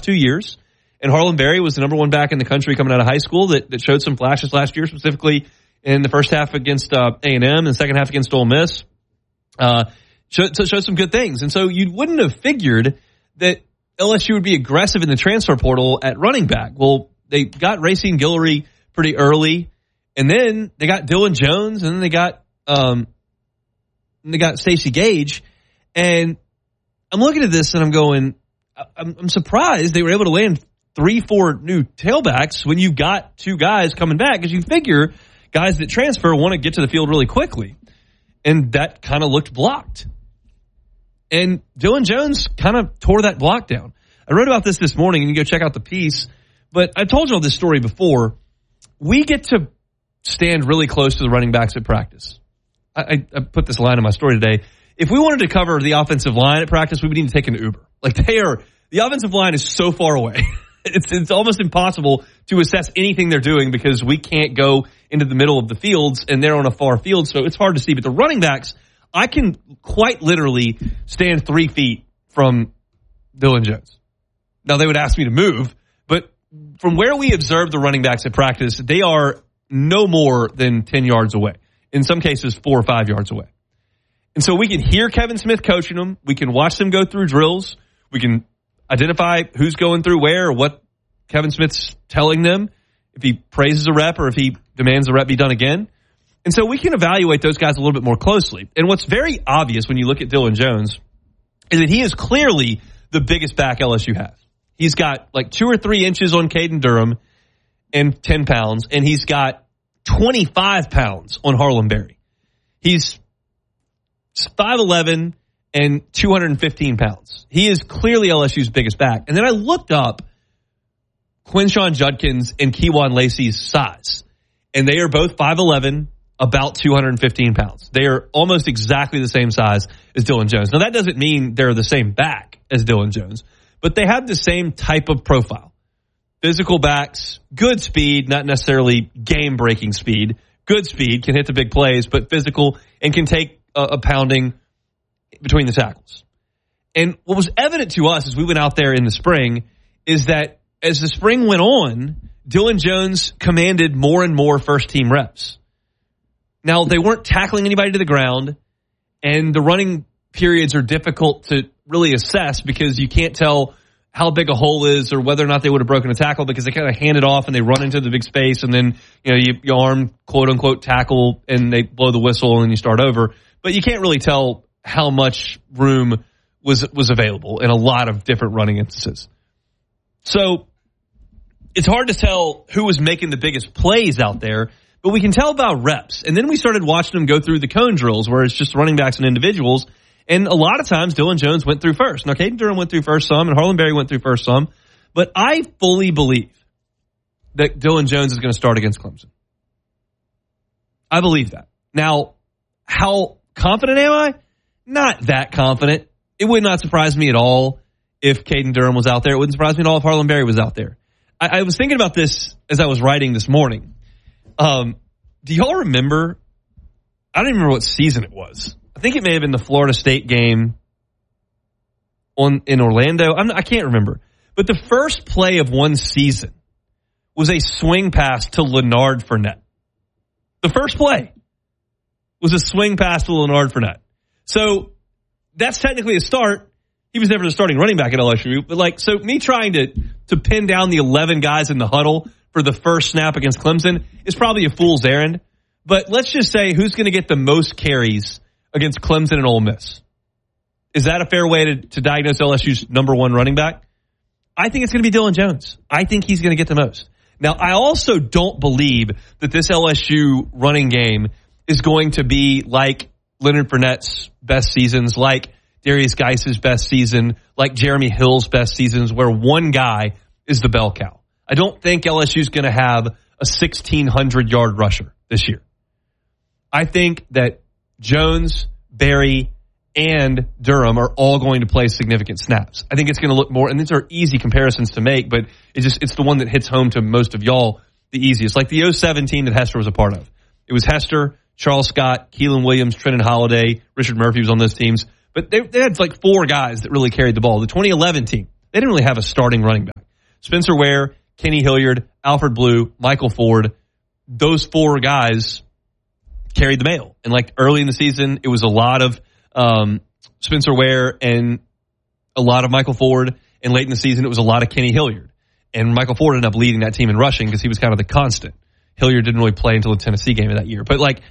last 2 years. And Harlem Berry was the number one back in the country coming out of high school that showed some flashes last year, specifically in the first half against A&M and the second half against Ole Miss. Showed some good things. And so you wouldn't have figured that LSU would be aggressive in the transfer portal at running back. Well, they got Racine Guillory pretty early, and then they got Dylan Jones, and then they got Stacey Gage. And I'm looking at this and I'm going, I'm surprised they were able to land 3-4 new tailbacks when you've got two guys coming back, because you figure guys that transfer want to get to the field really quickly. And that kind of looked blocked. And Dylan Jones kind of tore that block down. I wrote about this morning, and you can go check out the piece. But I told you all this story before. We get to stand really close to the running backs at practice. I put this line in my story today. If we wanted to cover the offensive line at practice, we would need to take an Uber. The offensive line is so far away. It's almost impossible to assess anything they're doing because we can't go into the middle of the fields and they're on a far field, so it's hard to see. But the running backs, I can quite literally stand 3 feet from Dylan Jones. Now, they would ask me to move, but from where we observe the running backs at practice, they are no more than 10 yards away. In some cases, 4 or 5 yards away. And so we can hear Kevin Smith coaching them. We can watch them go through drills. We can identify who's going through where or what Kevin Smith's telling them, if he praises a rep or if he demands a rep be done again. And so we can evaluate those guys a little bit more closely. And what's very obvious when you look at Dylan Jones is that he is clearly the biggest back LSU has. He's got like 2 or 3 inches on Caden Durham and 10 pounds, and he's got 25 pounds on Harlem Berry. He's 5'11", and 215 pounds. He is clearly LSU's biggest back. And then I looked up Quinshon Judkins and Kejuan Lacey's size. And they are both 5'11", about 215 pounds. They are almost exactly the same size as Dylan Jones. Now, that doesn't mean they're the same back as Dylan Jones, but they have the same type of profile. Physical backs, good speed, not necessarily game-breaking speed. Good speed, can hit the big plays, but physical and can take a pounding between the tackles. And what was evident to us as we went out there in the spring is that as the spring went on, Dylan Jones commanded more and more first-team reps. Now, they weren't tackling anybody to the ground, and the running periods are difficult to really assess because you can't tell how big a hole is or whether or not they would have broken a tackle because they kind of hand it off and they run into the big space and then you arm, quote-unquote, tackle, and they blow the whistle and you start over. But you can't really tell how much room was available in a lot of different running instances. So it's hard to tell who was making the biggest plays out there, but we can tell about reps. And then we started watching them go through the cone drills where it's just running backs and individuals. And a lot of times Dylan Jones went through first. Now, Caden Durham went through first some and Harlem Berry went through first some. But I fully believe that Dylan Jones is going to start against Clemson. I believe that. Now, how confident am I? Not that confident. It would not surprise me at all if Caden Durham was out there. It wouldn't surprise me at all if Harlem Berry was out there. I was thinking about this as I was writing this morning. Do y'all remember? I don't even remember what season it was. I think it may have been the Florida State game in Orlando. I can't remember. But the first play of one season was a swing pass to Leonard Fournette. The first play was a swing pass to Leonard Fournette. So that's technically a start. He was never the starting running back at LSU. But so me trying to pin down the 11 guys in the huddle for the first snap against Clemson is probably a fool's errand. But let's just say who's going to get the most carries against Clemson and Ole Miss. Is that a fair way to diagnose LSU's number one running back? I think it's going to be Dylan Jones. I think he's going to get the most. Now, I also don't believe that this LSU running game is going to be like Leonard Fournette's best seasons, like Darius Geis's best season, like Jeremy Hill's best seasons, where one guy is the bell cow. I don't think LSU's going to have a 1,600-yard rusher this year. I think that Jones, Berry, and Durham are all going to play significant snaps. I think it's going to look more, and these are easy comparisons to make, but it's the one that hits home to most of y'all the easiest. Like the 07 team that Hester was a part of. It was Hester, Charles Scott, Keelan Williams, Trenton Holiday, Richard Murphy was on those teams. But they had like 4 guys that really carried the ball. The 2011 team, They didn't really have a starting running back. Spencer Ware, Kenny Hilliard, Alfred Blue, Michael Ford, those 4 guys carried the mail. And like early in the season, it was a lot of Spencer Ware and a lot of Michael Ford. And late in the season, it was a lot of Kenny Hilliard. And Michael Ford ended up leading that team in rushing because he was kind of the constant. Hilliard didn't really play until the Tennessee game of that year. But like,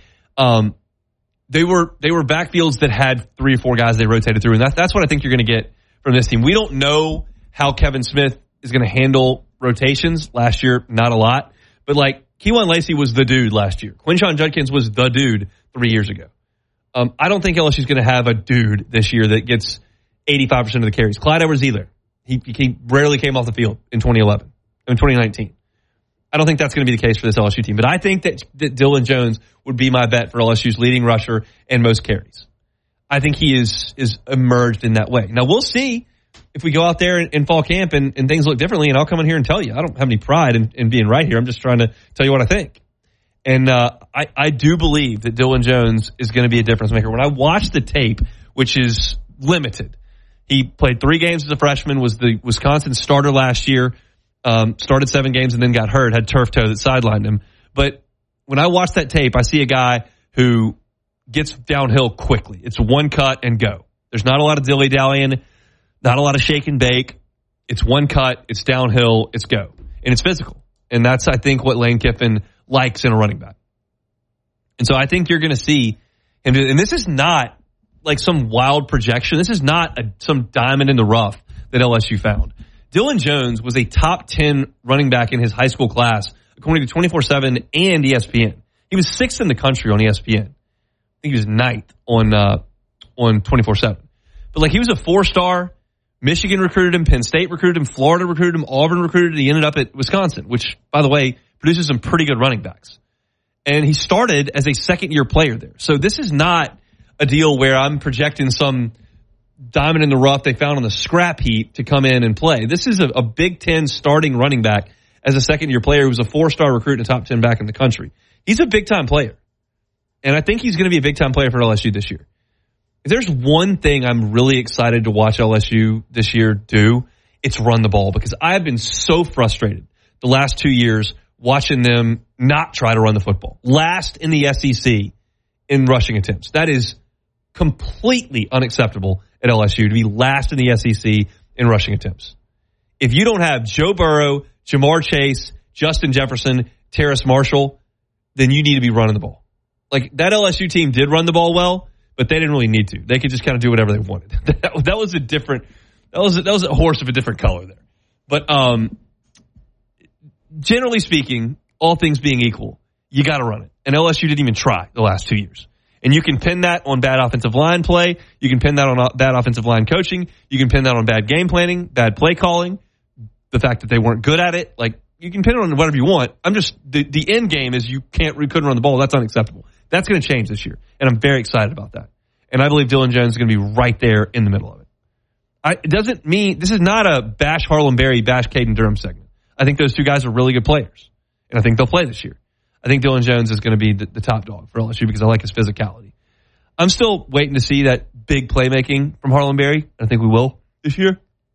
they were backfields that had 3 or 4 guys they rotated through. And that's what I think you're going to get from this team. We don't know how Kevin Smith is going to handle rotations. Last year, not a lot. But like, Keywan Lacey was the dude last year. Quinshon Judkins was the dude 3 years ago. I don't think LSU's going to have a dude this year that gets 85% of the carries. Clyde Edwards-Helaire, he rarely came off the field in 2019. I don't think that's going to be the case for this LSU team. But I think that Dylan Jones would be my bet for LSU's leading rusher and most carries. I think he is emerged in that way. Now, we'll see if we go out there in fall camp and things look differently, and I'll come in here and tell you. I don't have any pride in being right here. I'm just trying to tell you what I think. And I do believe that Dylan Jones is going to be a difference maker. When I watch the tape, which is limited, he played 3 games as a freshman, was the Wisconsin starter last year, started 7 games and then got hurt, had turf toe that sidelined him. But when I watch that tape, I see a guy who gets downhill quickly. It's one cut and go. There's not a lot of dilly-dallying, not a lot of shake and bake. It's one cut, it's downhill, it's go. And it's physical. And that's, I think, what Lane Kiffin likes in a running back. And so I think you're going to see him do, and this is not like some wild projection. This is not some diamond in the rough that LSU found. Dylan Jones was a top 10 running back in his high school class, according to 24/7 and ESPN. He was 6th in the country on ESPN. I think he was 9th on 24/7. But like, he was a 4-star. Michigan recruited him, Penn State recruited him, Florida recruited him, Auburn recruited him. He ended up at Wisconsin, which, by the way, produces some pretty good running backs. And he started as a second-year player there. So this is not a deal where I'm projecting some diamond in the rough they found on the scrap heap to come in and play. This is a Big Ten starting running back as a second-year player who was a 4-star recruit and a top 10 back in the country. He's a big-time player. And I think he's going to be a big-time player for LSU this year. If there's one thing I'm really excited to watch LSU this year do, it's run the ball, because I've been so frustrated the last 2 years watching them not try to run the football. Last in the SEC in rushing attempts. That is completely unacceptable at LSU to be last in the SEC in rushing attempts. If you don't have Joe Burrow, Jamar Chase, Justin Jefferson, Terrace Marshall, then you need to be running the ball. Like, that LSU team did run the ball well, but they didn't really need to. They could just kind of do whatever they wanted. That was a horse of a different color there. But generally speaking, all things being equal, you got to run it. And LSU didn't even try the last 2 years. And you can pin that on bad offensive line play. You can pin that on bad offensive line coaching. You can pin that on bad game planning, bad play calling, the fact that they weren't good at it. Like, you can pin it on whatever you want. The end game is you couldn't run the ball. That's unacceptable. That's going to change this year. And I'm very excited about that. And I believe Dylan Jones is going to be right there in the middle of it. It doesn't mean, this is not a bash Harlem Berry, bash Caden Durham segment. I think those two guys are really good players. And I think they'll play this year. I think Dylan Jones is going to be the top dog for LSU because I like his physicality. I'm still waiting to see that big playmaking from Harlem Berry. I think we will this year.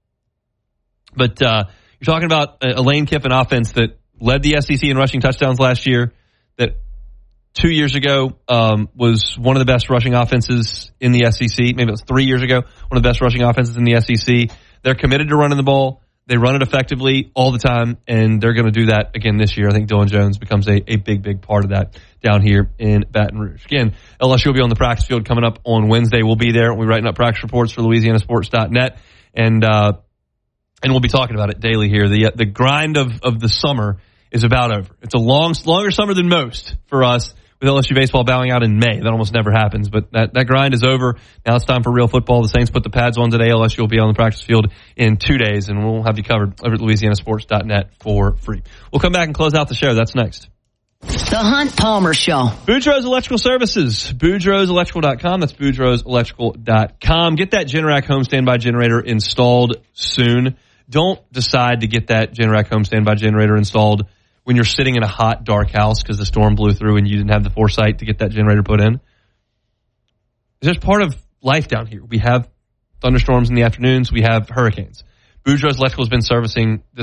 But you're talking about a Lane Kiffin offense that led the SEC in rushing touchdowns last year, that 2 years ago was one of the best rushing offenses in the SEC. Maybe it was 3 years ago, one of the best rushing offenses in the SEC. They're committed to running the ball. They run it effectively all the time, and they're going to do that again this year. I think Dylan Jones becomes a big part of that down here in Baton Rouge. Again, LSU will be on the practice field coming up on Wednesday. We'll be there. We'll be writing up practice reports for LouisianaSports.net, and we'll be talking about it daily here. The grind of the summer is about over. It's a longer summer than most for us, with LSU baseball bowing out in May. That almost never happens, but that grind is over. Now it's time for real football. The Saints put the pads on today. LSU will be on the practice field in 2 days, and we'll have you covered over at LouisianaSports.net for free. We'll come back and close out the show. That's next. The Hunt Palmer Show. Boudreaux's Electrical Services. BoudreauxElectrical.com. That's BoudreauxElectrical.com. Get that Generac home standby generator installed soon. Don't decide to get that Generac home standby generator installed when you're sitting in a hot, dark house because the storm blew through and you didn't have the foresight to get that generator put in. It's just part of life down here. We have thunderstorms in the afternoons. We have hurricanes. Boudreaux's Electrical has been servicing this